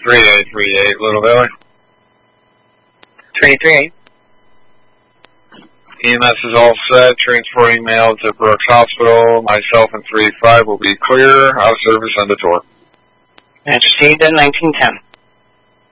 3838, Little Valley. 3838. EMS is all set. Transporting mail to Brooks Hospital. Myself and 35 will be clear. Out of service on the tour. That's received at 1910.